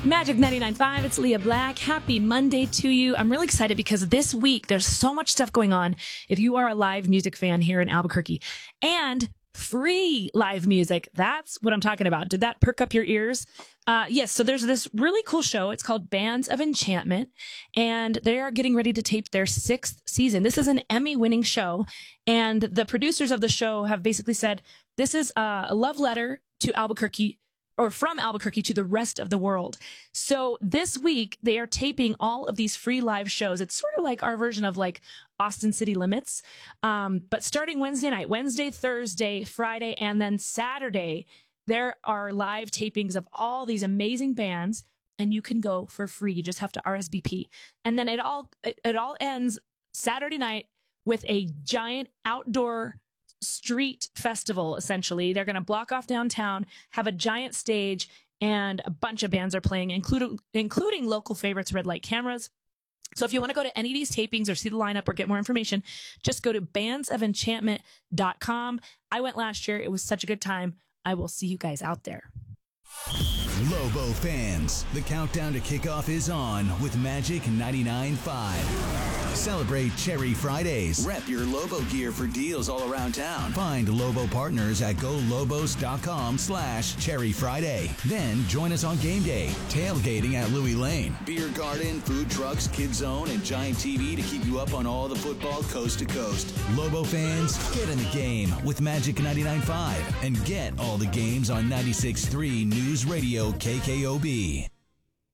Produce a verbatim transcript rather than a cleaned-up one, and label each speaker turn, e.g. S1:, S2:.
S1: Magic ninety-nine point five, it's Leah Black. Happy Monday to you. I'm really excited because this week there's so much stuff going on if you are a live music fan here in Albuquerque. And free live music. That's what I'm talking about. Did that perk up your ears? Uh, yes, so there's this really cool show. It's called Bands of Enchantment, and they are getting ready to tape their sixth season. This is an Emmy-winning show, and the producers of the show have basically said, this is a love letter to Albuquerque, or from Albuquerque to the rest of the world. So this week, they are taping all of these free live shows. It's sort of like our version of like Austin City Limits. Um, but starting Wednesday night, Wednesday, Thursday, Friday, and then Saturday, there are live tapings of all these amazing bands, and you can go for free. You just have to R S V P. And then it all, it, it all ends Saturday night with a giant outdoor street festival. Essentially, they're going to block off downtown, have a giant stage, and a bunch of bands are playing, including including local favorites, Red Light Cameras. So if you want to go to any of these tapings or see the lineup or get more information, just go to bands of enchantment dot com. I went last year. It was such a good time. I will see you guys out there.
S2: Lobo fans, the countdown to kickoff is on with Magic ninety-nine point five. Celebrate Cherry Fridays. Rep your Lobo gear for deals all around town. Find Lobo partners at golobos.com slash Cherry Friday. Then join us on game day, tailgating at Louis Lane. Beer garden, food trucks, kids zone, and giant T V to keep you up on all the football coast to coast. Lobo fans, get in the game with Magic ninety-nine point five and get all the games on ninety-six point three News Radio K K O B.